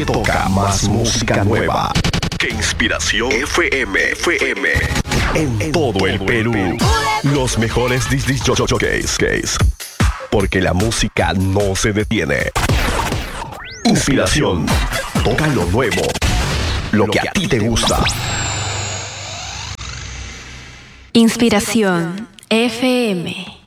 Nadie toca más música nueva que Inspiración FM. En todo el Perú. Los mejores disc jockeys. Porque la música no se detiene. Inspiración. Toca lo nuevo. Lo que a ti te gusta. Inspiración FM.